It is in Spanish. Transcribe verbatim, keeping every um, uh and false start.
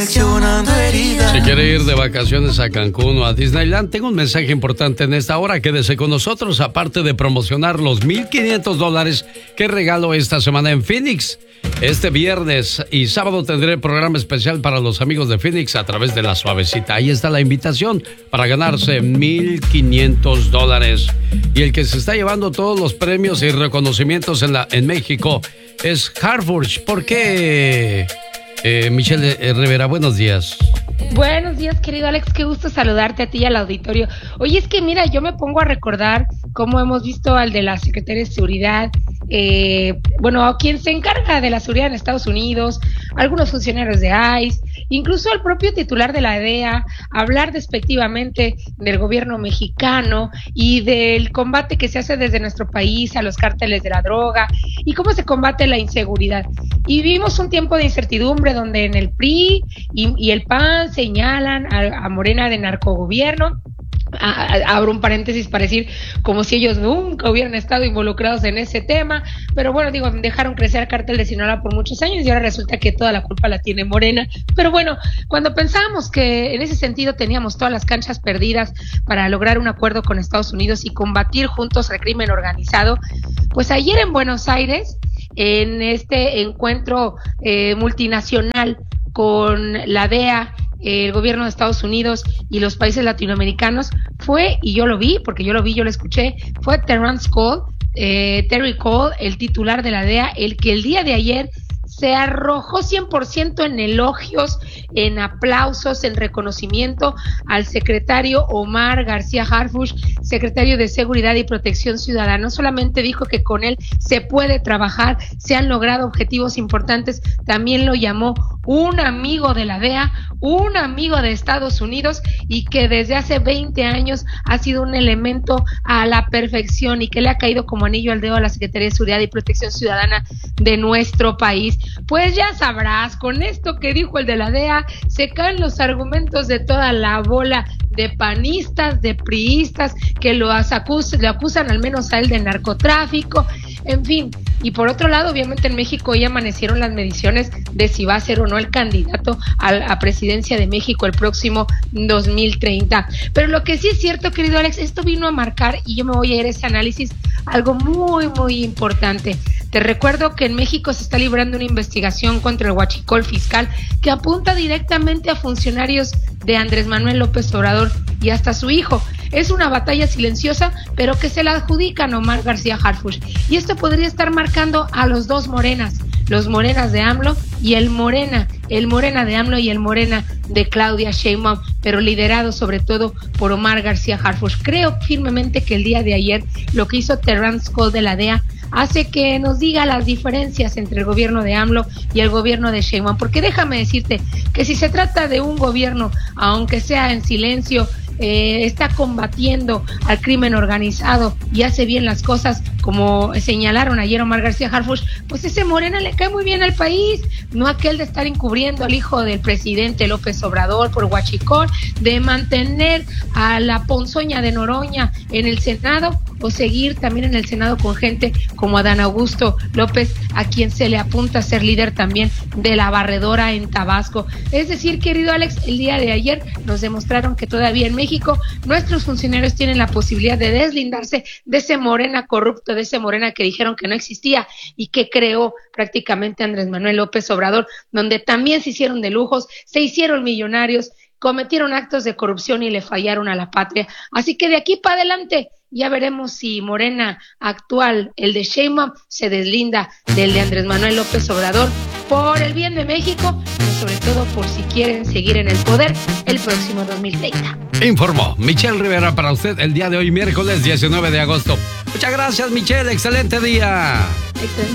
Si quiere ir de vacaciones a Cancún o a Disneyland, tengo un mensaje importante en esta hora. Quédese con nosotros, aparte de promocionar los mil quinientos dólares que regalo esta semana en Phoenix. Este viernes y sábado tendré programa especial para los amigos de Phoenix a través de La Suavecita. Ahí está la invitación para ganarse mil quinientos dólares. Y el que se está llevando todos los premios y reconocimientos en, la, en México es Harfuch. ¿Por qué? Eh, Michelle Rivera, buenos días. Buenos días, querido Alex, qué gusto saludarte a ti y al auditorio. Oye, es que mira, yo me pongo a recordar cómo hemos visto al de la Secretaría de Seguridad, eh, bueno, a quien se encarga de la seguridad en Estados Unidos, algunos funcionarios de I C E, incluso al propio titular de la D E A, hablar despectivamente del gobierno mexicano y del combate que se hace desde nuestro país a los cárteles de la droga y cómo se combate la inseguridad. Y vivimos un tiempo de incertidumbre donde en el P R I y, y el P A N señalan a, a Morena de narcogobierno. A, a, abro un paréntesis para decir como si ellos nunca hubieran estado involucrados en ese tema, pero bueno, digo, dejaron crecer el cártel de Sinaloa por muchos años y ahora resulta que toda la culpa la tiene Morena. Pero bueno, cuando pensábamos que en ese sentido teníamos todas las canchas perdidas para lograr un acuerdo con Estados Unidos y combatir juntos el crimen organizado, pues ayer en Buenos Aires, en este encuentro eh, multinacional con la D E A, el gobierno de Estados Unidos y los países latinoamericanos, fue, y yo lo vi, porque yo lo vi, yo lo escuché, fue Terrence Cole, eh, Terry Cole, el titular de la D E A, el que el día de ayer se arrojó cien por ciento en elogios, en aplausos, en reconocimiento al secretario Omar García Harfuch, secretario de Seguridad y Protección Ciudadana. No solamente dijo que con él se puede trabajar, se han logrado objetivos importantes, también lo llamó un amigo de la D E A, un amigo de Estados Unidos y que desde hace veinte años ha sido un elemento a la perfección y que le ha caído como anillo al dedo a la Secretaría de Seguridad y Protección Ciudadana de nuestro país. Pues ya sabrás, con esto que dijo el de la D E A, se caen los argumentos de toda la bola de panistas, de priistas, que lo, acus- lo acusan al menos a él de narcotráfico, en fin. Y por otro lado, obviamente en México ya amanecieron las mediciones de si va a ser o no el candidato a la presidencia de México el próximo dos mil treinta. Pero lo que sí es cierto, querido Alex, esto vino a marcar, y yo me voy a ir a ese análisis, algo muy, muy importante. Te recuerdo que en México se está librando una investigación contra el huachicol fiscal que apunta directamente a funcionarios de Andrés Manuel López Obrador y hasta su hijo. Es una batalla silenciosa, pero que se la adjudican a Omar García Harfuch. Y esto podría estar marcando a los dos morenas, los morenas de AMLO y el morena, el morena de AMLO y el morena de Claudia Sheinbaum, pero liderado sobre todo por Omar García Harfuch. Creo firmemente que el día de ayer lo que hizo Terrence Cole de la D E A hace que nos diga las diferencias entre el gobierno de AMLO y el gobierno de Sheinbaum, porque déjame decirte que si se trata de un gobierno, aunque sea en silencio, eh, está combatiendo al crimen organizado y hace bien las cosas, como señalaron ayer Omar García Harfuch, pues ese Morena le cae muy bien al país, no aquel de estar encubriendo al hijo del presidente López Obrador por huachicol, de mantener a la ponzoña de Noroña en el Senado, o seguir también en el Senado con gente como Adán Augusto López, a quien se le apunta a ser líder también de la barredora en Tabasco. Es decir, querido Alex, el día de ayer nos demostraron que todavía en México nuestros funcionarios tienen la posibilidad de deslindarse de ese Morena corrupto, de ese Morena que dijeron que no existía y que creó prácticamente Andrés Manuel López Obrador, donde también se hicieron de lujos, se hicieron millonarios, cometieron actos de corrupción y le fallaron a la patria. Así que de aquí para adelante ya veremos si Morena actual, el de Sheinbaum, se deslinda del de Andrés Manuel López Obrador por el bien de México, pero sobre todo por si quieren seguir en el poder el próximo dos mil treinta. Informó Michelle Rivera para usted el día de hoy, miércoles diecinueve de agosto. Muchas gracias, Michelle. Excelente día. Excelente.